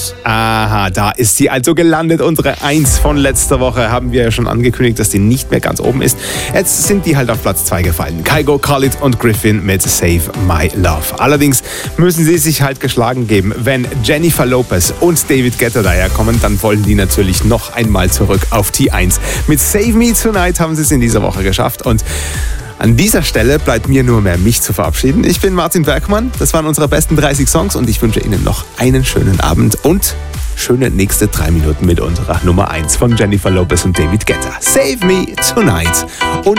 Aha, da ist sie also gelandet. Unsere 1 von letzter Woche haben wir ja schon angekündigt, dass die nicht mehr ganz oben ist. Jetzt sind die halt auf Platz 2 gefallen. Kygo, Khalid und Griffin mit Save My Love. Allerdings müssen sie sich halt geschlagen geben. Wenn Jennifer Lopez und David Guetta daherkommen, dann wollen die natürlich noch einmal zurück auf die 1. Mit Save Me Tonight haben sie es in dieser Woche geschafft und an dieser Stelle bleibt mir nur mehr, mich zu verabschieden. Ich bin Martin Bergmann, das waren unsere besten 30 Songs und ich wünsche Ihnen noch einen schönen Abend und schöne nächste 3 Minuten mit unserer Nummer 1 von Jennifer Lopez und David Guetta. Save Me Tonight. Und